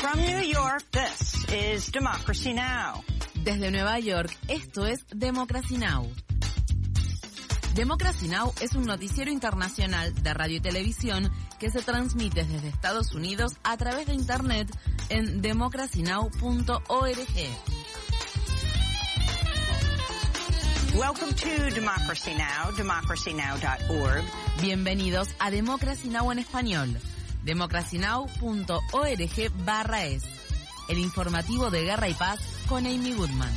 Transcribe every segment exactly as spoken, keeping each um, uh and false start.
From New York, this is Democracy Now! Desde Nueva York, esto es Democracy Now! Democracy Now! Es un noticiero internacional de radio y televisión que se transmite desde Estados Unidos a través de Internet en democracy now punto org. Welcome to Democracy Now! democracy now dot org. Bienvenidos a Democracy Now! En español. democracy now punto org barra es. El informativo de Guerra y Paz con Amy Goodman.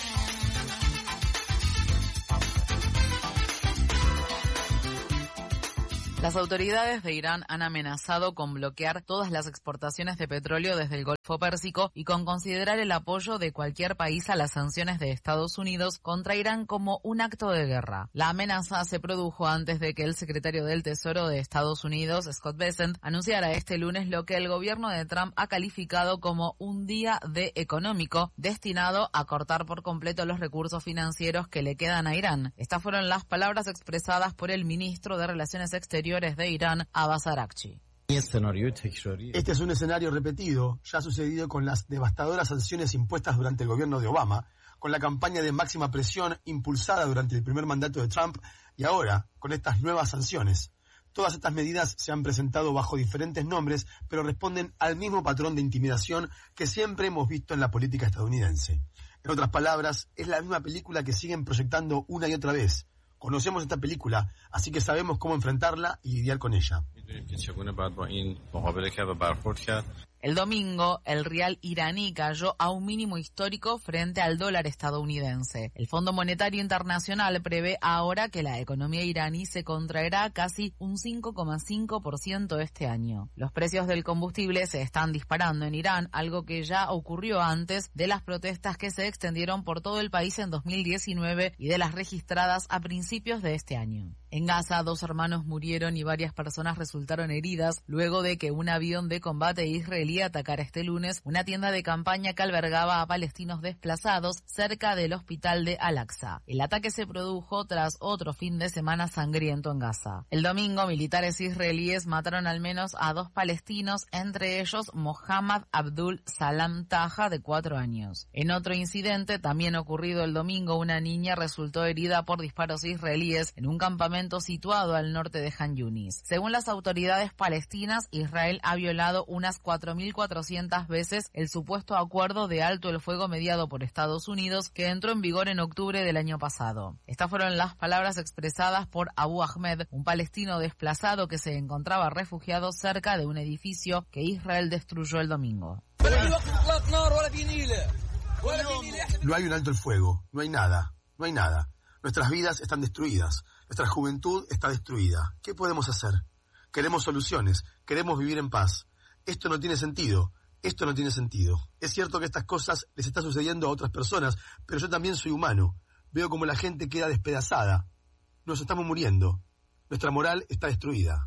Las autoridades de Irán han amenazado con bloquear todas las exportaciones de petróleo desde el Golfo Pérsico y con considerar el apoyo de cualquier país a las sanciones de Estados Unidos contra Irán como un acto de guerra. La amenaza se produjo antes de que el secretario del Tesoro de Estados Unidos, Scott Bessent, anunciara este lunes lo que el gobierno de Trump ha calificado como un día D económico destinado a cortar por completo los recursos financieros que le quedan a Irán. Estas fueron las palabras expresadas por el ministro de Relaciones Exteriores de Irán, Abbas Araghchi. Este es un escenario repetido, ya ha sucedido con las devastadoras sanciones impuestas durante el gobierno de Obama, con la campaña de máxima presión impulsada durante el primer mandato de Trump y ahora con estas nuevas sanciones. Todas estas medidas se han presentado bajo diferentes nombres, pero responden al mismo patrón de intimidación que siempre hemos visto en la política estadounidense. En otras palabras, es la misma película que siguen proyectando una y otra vez. Conocemos esta película, así que sabemos cómo enfrentarla y lidiar con ella. El domingo, el rial iraní cayó a un mínimo histórico frente al dólar estadounidense. El Fondo Monetario Internacional prevé ahora que la economía iraní se contraerá casi un cinco coma cinco por ciento este año. Los precios del combustible se están disparando en Irán, algo que ya ocurrió antes de las protestas que se extendieron por todo el país en dos mil diecinueve y de las registradas a principios de este año. En Gaza, dos hermanos murieron y varias personas resultaron heridas luego de que un avión de combate israelí atacara este lunes una tienda de campaña que albergaba a palestinos desplazados cerca del hospital de Al-Aqsa. El ataque se produjo tras otro fin de semana sangriento en Gaza. El domingo, militares israelíes mataron al menos a dos palestinos, entre ellos Mohammad Abdul Salam Taha, de cuatro años. En otro incidente, también ocurrido el domingo, una niña resultó herida por disparos israelíes en un campamento situado al norte de Han Yunis. Según las autoridades palestinas, Israel ha violado unas cuatro mil cuatrocientas veces el supuesto acuerdo de alto el fuego mediado por Estados Unidos que entró en vigor en octubre del año pasado. Estas fueron las palabras expresadas por Abu Ahmed, un palestino desplazado que se encontraba refugiado cerca de un edificio que Israel destruyó el domingo. No hay un alto el fuego, no hay nada, no hay nada. Nuestras vidas están destruidas. Nuestra juventud está destruida. ¿Qué podemos hacer? Queremos soluciones, queremos vivir en paz. Esto no tiene sentido, esto no tiene sentido. Es cierto que estas cosas les están sucediendo a otras personas, pero yo también soy humano. Veo como la gente queda despedazada. Nos estamos muriendo. Nuestra moral está destruida.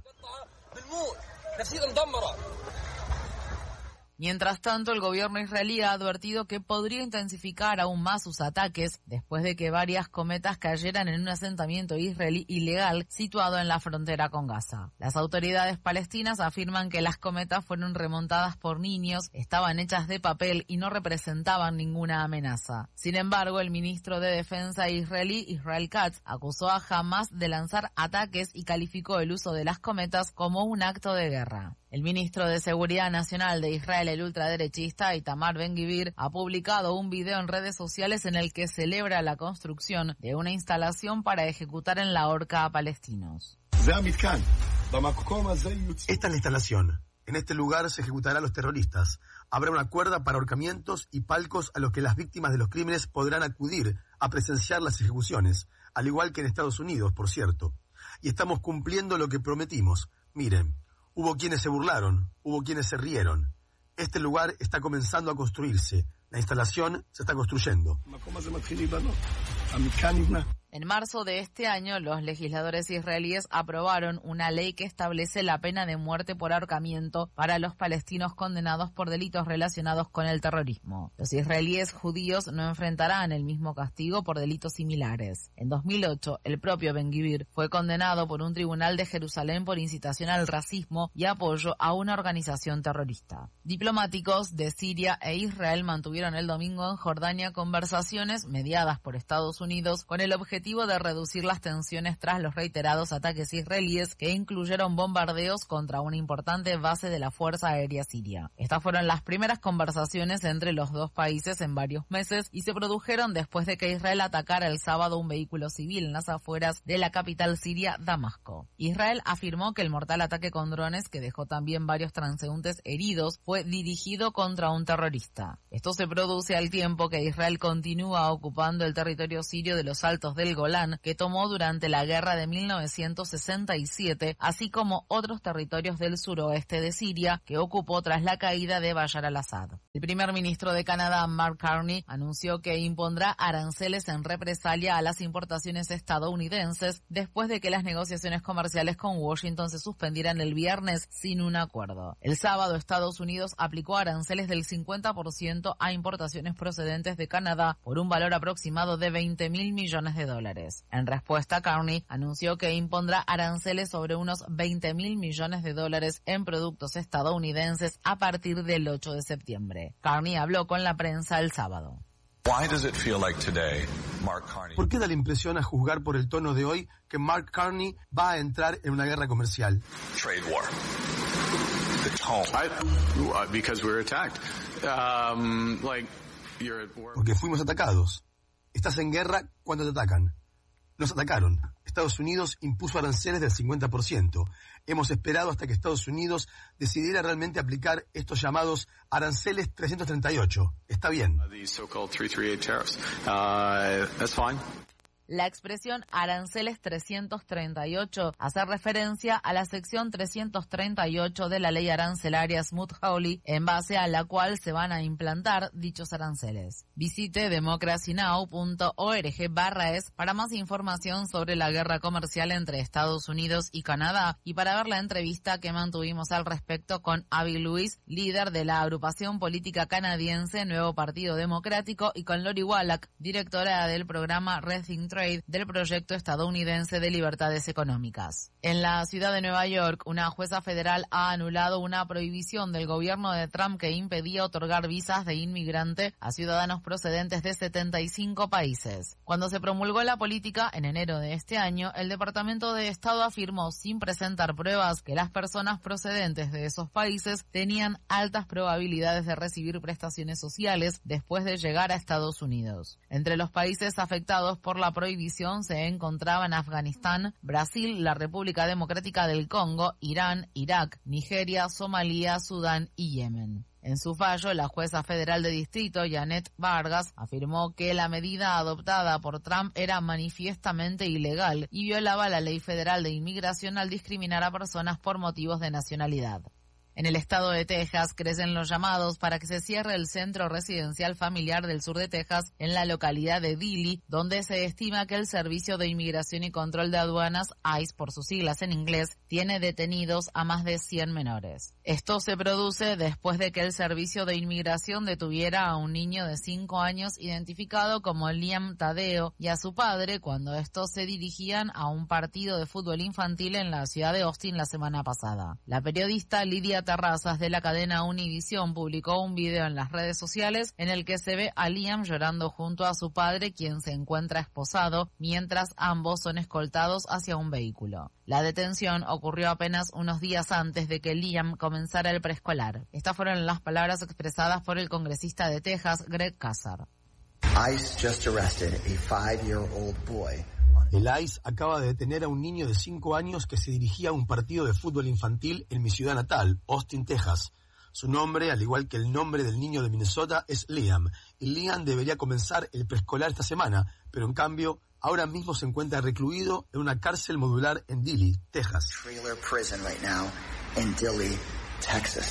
Mientras tanto, el gobierno israelí ha advertido que podría intensificar aún más sus ataques después de que varias cometas cayeran en un asentamiento israelí ilegal situado en la frontera con Gaza. Las autoridades palestinas afirman que las cometas fueron remontadas por niños, estaban hechas de papel y no representaban ninguna amenaza. Sin embargo, el ministro de Defensa israelí, Israel Katz, acusó a Hamas de lanzar ataques y calificó el uso de las cometas como un acto de guerra. El ministro de Seguridad Nacional de Israel, el ultraderechista Itamar Ben-Gvir, ha publicado un video en redes sociales en el que celebra la construcción de una instalación para ejecutar en la horca a palestinos. Esta es la instalación. En este lugar se ejecutarán a los terroristas. Habrá una cuerda para ahorcamientos y palcos a los que las víctimas de los crímenes podrán acudir a presenciar las ejecuciones, al igual que en Estados Unidos, por cierto. Y estamos cumpliendo lo que prometimos. Miren. Hubo quienes se burlaron, hubo quienes se rieron. Este lugar está comenzando a construirse. La instalación se está construyendo. En marzo de este año, los legisladores israelíes aprobaron una ley que establece la pena de muerte por ahorcamiento para los palestinos condenados por delitos relacionados con el terrorismo. Los israelíes judíos no enfrentarán el mismo castigo por delitos similares. En dos mil ocho, el propio Ben-Gvir fue condenado por un tribunal de Jerusalén por incitación al racismo y apoyo a una organización terrorista. Diplomáticos de Siria e Israel mantuvieron el domingo en Jordania conversaciones mediadas por Estados Unidos con el objetivo de reducir las tensiones tras los reiterados ataques israelíes que incluyeron bombardeos contra una importante base de la Fuerza Aérea Siria. Estas fueron las primeras conversaciones entre los dos países en varios meses y se produjeron después de que Israel atacara el sábado un vehículo civil en las afueras de la capital siria, Damasco. Israel afirmó que el mortal ataque con drones, que dejó también varios transeúntes heridos, fue dirigido contra un terrorista. Esto se produce al tiempo que Israel continúa ocupando el territorio sirio de los Altos del Golán, que tomó durante la guerra de mil novecientos sesenta y siete, así como otros territorios del suroeste de Siria que ocupó tras la caída de Bashar al-Assad. El primer ministro de Canadá, Mark Carney, anunció que impondrá aranceles en represalia a las importaciones estadounidenses después de que las negociaciones comerciales con Washington se suspendieran el viernes sin un acuerdo. El sábado, Estados Unidos aplicó aranceles del cincuenta por ciento a importaciones procedentes de Canadá por un valor aproximado de veinte mil millones de dólares. En respuesta, Carney anunció que impondrá aranceles sobre unos veinte mil millones de dólares en productos estadounidenses a partir del ocho de septiembre. Carney habló con la prensa el sábado. ¿Por qué da la impresión, a juzgar por el tono de hoy, que Mark Carney va a entrar en una guerra comercial? Trade war. The tone. I, because we were attacked. Um, like, you're at war. Porque fuimos atacados. Estás en guerra cuando te atacan. Nos atacaron. Estados Unidos impuso aranceles del cincuenta por ciento. Hemos esperado hasta que Estados Unidos decidiera realmente aplicar estos llamados aranceles trescientos treinta y ocho. Está bien. These so-called three thirty-eight tariffs. Uh, that's fine. La expresión aranceles trescientos treinta y ocho hace referencia a la sección trescientos treinta y ocho de la ley arancelaria Smoot-Hawley, en base a la cual se van a implantar dichos aranceles. Visite democracynow punto org barra es para más información sobre la guerra comercial entre Estados Unidos y Canadá y para ver la entrevista que mantuvimos al respecto con Abby Lewis, líder de la agrupación política canadiense Nuevo Partido Democrático, y con Lori Wallach, directora del programa Rethink Trade del proyecto estadounidense de libertades económicas. En la ciudad de Nueva York, una jueza federal ha anulado una prohibición del gobierno de Trump que impedía otorgar visas de inmigrante a ciudadanos procedentes de setenta y cinco países. Cuando se promulgó la política en enero de este año, el Departamento de Estado afirmó, sin presentar pruebas, que las personas procedentes de esos países tenían altas probabilidades de recibir prestaciones sociales después de llegar a Estados Unidos. Entre los países afectados por la prohibición se encontraban Afganistán, Brasil, la República Democrática del Congo, Irán, Irak, Nigeria, Somalia, Sudán y Yemen. En su fallo, la jueza federal de distrito, Janet Vargas, afirmó que la medida adoptada por Trump era manifiestamente ilegal y violaba la ley federal de inmigración al discriminar a personas por motivos de nacionalidad. En el estado de Texas crecen los llamados para que se cierre el centro residencial familiar del sur de Texas en la localidad de Dilley, donde se estima que el Servicio de Inmigración y Control de Aduanas, I C E por sus siglas en inglés, tiene detenidos a más de cien menores. Esto se produce después de que el Servicio de Inmigración detuviera a un niño de cinco años identificado como Liam Tadeo y a su padre cuando estos se dirigían a un partido de fútbol infantil en la ciudad de Austin la semana pasada. La periodista Lidia Terrazas de la cadena Univision publicó un video en las redes sociales en el que se ve a Liam llorando junto a su padre, quien se encuentra esposado, mientras ambos son escoltados hacia un vehículo. La detención ocurrió apenas unos días antes de que Liam comenzara el preescolar. Estas fueron las palabras expresadas por el congresista de Texas, Greg Casar. ICE just arrested a five-year-old boy. El I C E acaba de detener a un niño de cinco años que se dirigía a un partido de fútbol infantil en mi ciudad natal, Austin, Texas. Su nombre, al igual que el nombre del niño de Minnesota, es Liam, y Liam debería comenzar el preescolar esta semana, pero en cambio, ahora mismo se encuentra recluido en una cárcel modular en Dilley, Texas. Trailer prison right now in Dilley, Texas.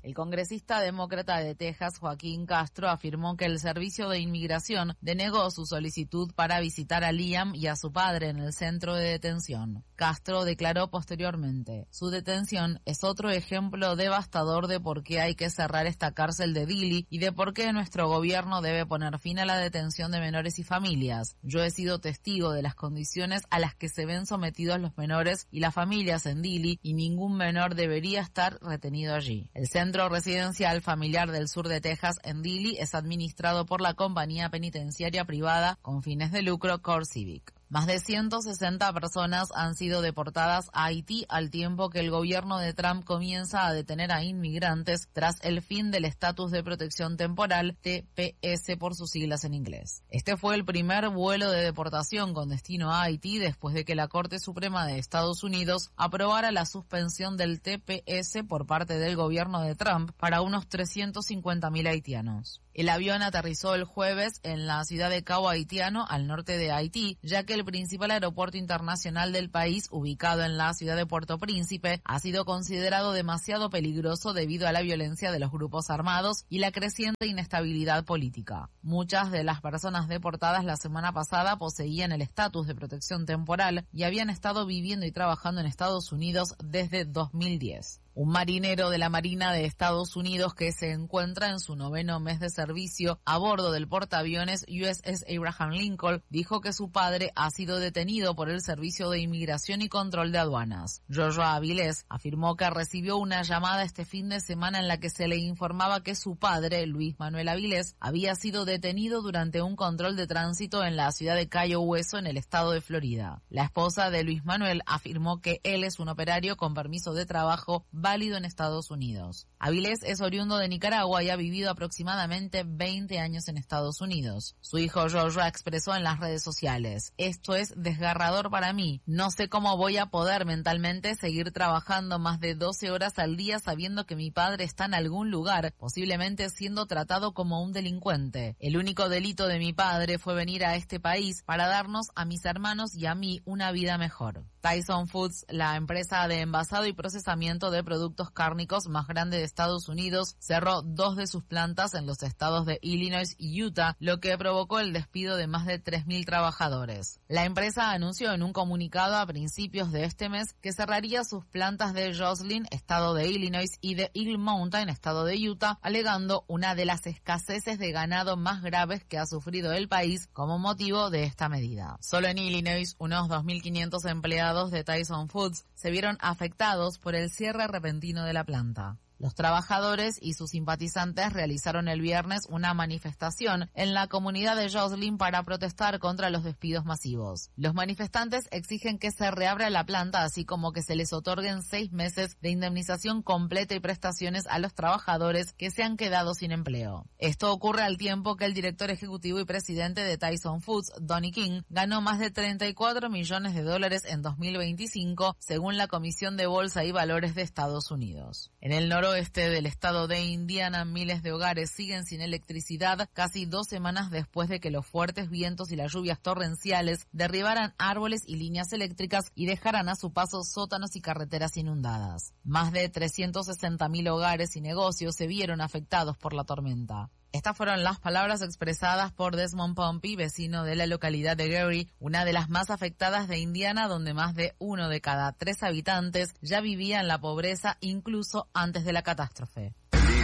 El congresista demócrata de Texas, Joaquín Castro, afirmó que el Servicio de Inmigración denegó su solicitud para visitar a Liam y a su padre en el centro de detención. Castro declaró posteriormente: su detención es otro ejemplo devastador de por qué hay que cerrar esta cárcel de Dili y de por qué nuestro gobierno debe poner fin a la detención de menores y familias. Yo he sido testigo de las condiciones a las que se ven sometidos los menores y las familias en Dili y ningún menor debería estar retenido allí. El centro residencial familiar del sur de Texas en Dili es administrado por la compañía penitenciaria privada con fines de lucro CoreCivic. Más de ciento sesenta personas han sido deportadas a Haití al tiempo que el gobierno de Trump comienza a detener a inmigrantes tras el fin del estatus de protección temporal, T P S por sus siglas en inglés. Este fue el primer vuelo de deportación con destino a Haití después de que la Corte Suprema de Estados Unidos aprobara la suspensión del T P S por parte del gobierno de Trump para unos trescientos cincuenta mil haitianos. El avión aterrizó el jueves en la ciudad de Cabo Haitiano, al norte de Haití, ya que el principal aeropuerto internacional del país, ubicado en la ciudad de Puerto Príncipe, ha sido considerado demasiado peligroso debido a la violencia de los grupos armados y la creciente inestabilidad política. Muchas de las personas deportadas la semana pasada poseían el estatus de protección temporal y habían estado viviendo y trabajando en Estados Unidos desde dos mil diez. Un marinero de la Marina de Estados Unidos que se encuentra en su noveno mes de servicio a bordo del portaaviones U S S Abraham Lincoln dijo que su padre ha sido detenido por el Servicio de Inmigración y Control de Aduanas. Joshua Avilés afirmó que recibió una llamada este fin de semana en la que se le informaba que su padre, Luis Manuel Avilés, había sido detenido durante un control de tránsito en la ciudad de Cayo Hueso, en el estado de Florida. La esposa de Luis Manuel afirmó que él es un operario con permiso de trabajo válido en Estados Unidos. Avilés es oriundo de Nicaragua y ha vivido aproximadamente veinte años en Estados Unidos. Su hijo Joshua expresó en las redes sociales: esto es desgarrador para mí. No sé cómo voy a poder mentalmente seguir trabajando más de doce horas al día sabiendo que mi padre está en algún lugar, posiblemente siendo tratado como un delincuente. El único delito de mi padre fue venir a este país para darnos a mis hermanos y a mí una vida mejor. Tyson Foods, la empresa de envasado y procesamiento de productos cárnicos más grande de Estados Unidos, cerró dos de sus plantas en los estados de Illinois y Utah, lo que provocó el despido de más de tres mil trabajadores. La empresa anunció en un comunicado a principios de este mes que cerraría sus plantas de Joslyn, estado de Illinois, y de Eagle Mountain, estado de Utah, alegando una de las escaseces de ganado más graves que ha sufrido el país como motivo de esta medida. Solo en Illinois, unos dos mil quinientos empleados de Tyson Foods se vieron afectados por el cierre repentino de la planta. Los trabajadores y sus simpatizantes realizaron el viernes una manifestación en la comunidad de Joslyn para protestar contra los despidos masivos. Los manifestantes exigen que se reabra la planta, así como que se les otorguen seis meses de indemnización completa y prestaciones a los trabajadores que se han quedado sin empleo. Esto ocurre al tiempo que el director ejecutivo y presidente de Tyson Foods, Donnie King, ganó más de treinta y cuatro millones de dólares en dos mil veinticinco, según la Comisión de Bolsa y Valores de Estados Unidos. En el noroeste del estado de Indiana, miles de hogares siguen sin electricidad casi dos semanas después de que los fuertes vientos y las lluvias torrenciales derribaran árboles y líneas eléctricas y dejaran a su paso sótanos y carreteras inundadas. Más de trescientos sesenta mil hogares y negocios se vieron afectados por la tormenta. Estas fueron las palabras expresadas por Desmond Pompey, vecino de la localidad de Gary, una de las más afectadas de Indiana, donde más de uno de cada tres habitantes ya vivía en la pobreza incluso antes de la catástrofe.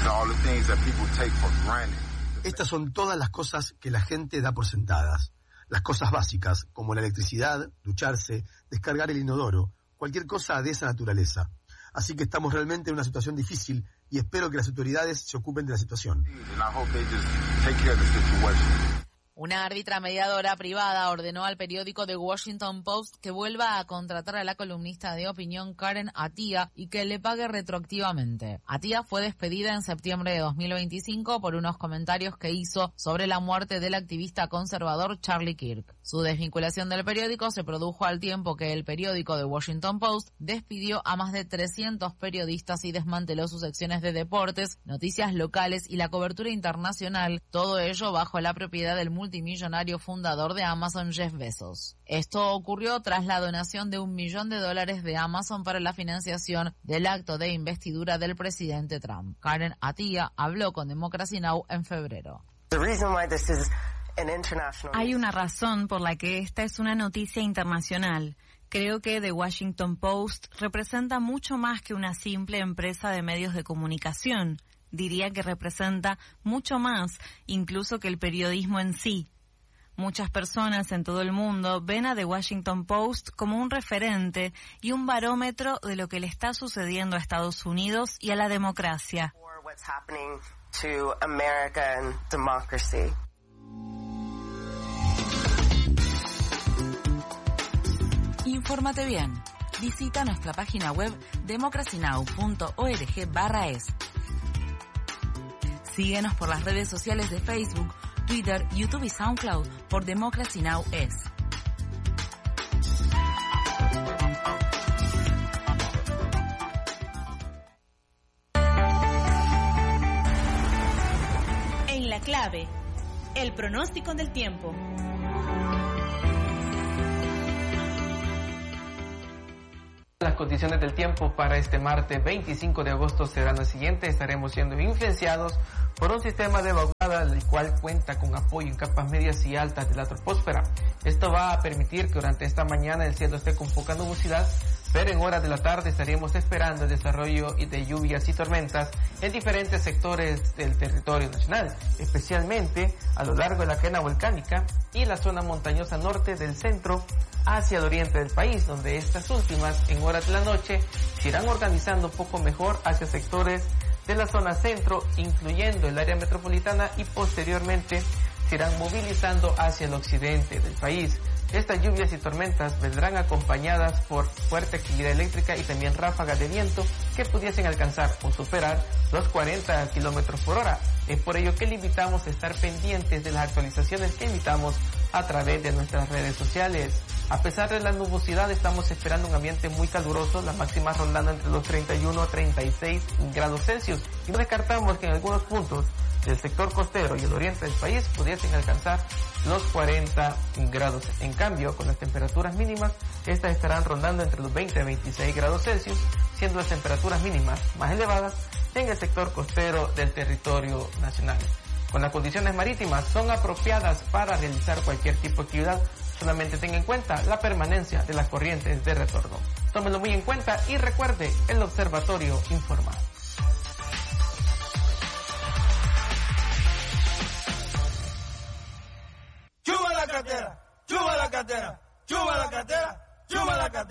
Estas son todas las cosas que la gente da por sentadas. Las cosas básicas, como la electricidad, ducharse, descargar el inodoro, cualquier cosa de esa naturaleza. Así que estamos realmente en una situación difícil y espero que las autoridades se ocupen de la situación. Una árbitra mediadora privada ordenó al periódico The Washington Post que vuelva a contratar a la columnista de opinión Karen Attiah y que le pague retroactivamente. Attiah fue despedida en septiembre de dos mil veinticinco por unos comentarios que hizo sobre la muerte del activista conservador Charlie Kirk. Su desvinculación del periódico se produjo al tiempo que el periódico The Washington Post despidió a más de trescientos periodistas y desmanteló sus secciones de deportes, noticias locales y la cobertura internacional, todo ello bajo la propiedad del multinacional multimillonario fundador de Amazon, Jeff Bezos. Esto ocurrió tras la donación de un millón de dólares de Amazon para la financiación del acto de investidura del presidente Trump. Karen Atiyah habló con Democracy Now! En febrero. Hay una razón por la que esta es una noticia internacional. Creo que The Washington Post representa mucho más que una simple empresa de medios de comunicación. Diría que representa mucho más, incluso que el periodismo en sí. Muchas personas en todo el mundo ven a The Washington Post como un referente y un barómetro de lo que le está sucediendo a Estados Unidos y a la democracia. Infórmate bien. Visita nuestra página web democracy now punto org barra es. Síguenos por las redes sociales de Facebook, Twitter, YouTube y SoundCloud por Democracy Now! Es. En la clave, el pronóstico del tiempo. Las condiciones del tiempo para este martes veinticinco de agosto serán las siguientes. Estaremos siendo influenciados por un sistema de vaguada, el cual cuenta con apoyo en capas medias y altas de la troposfera. Esto va a permitir que durante esta mañana el cielo esté con poca nubosidad, pero en horas de la tarde estaríamos esperando el desarrollo de lluvias y tormentas en diferentes sectores del territorio nacional, especialmente a lo largo de la cadena volcánica y la zona montañosa norte del centro hacia el oriente del país, donde estas últimas en horas de la noche se irán organizando un poco mejor hacia sectores de la zona centro, incluyendo el área metropolitana, y posteriormente se irán movilizando hacia el occidente del país. Estas lluvias y tormentas vendrán acompañadas por fuerte actividad eléctrica y también ráfagas de viento que pudiesen alcanzar o superar los cuarenta kilómetros por hora. Es por ello que le invitamos a estar pendientes de las actualizaciones que invitamos a través de nuestras redes sociales. A pesar de la nubosidad, estamos esperando un ambiente muy caluroso, las máximas rondando entre los treinta y uno a treinta y seis grados Celsius, y no descartamos que en algunos puntos del sector costero y el oriente del país pudiesen alcanzar los cuarenta grados. En cambio, con las temperaturas mínimas, estas estarán rondando entre los veinte a veintiséis grados Celsius, siendo las temperaturas mínimas más elevadas en el sector costero del territorio nacional. Con las condiciones marítimas son apropiadas para realizar cualquier tipo de actividad, solamente tenga en cuenta la permanencia de las corrientes de retorno. Tómelo muy en cuenta y recuerde, el observatorio informa. ¡Chupa la cartera! ¡Chupa la cartera! ¡Chupa la cartera! ¡Chupa la cartera!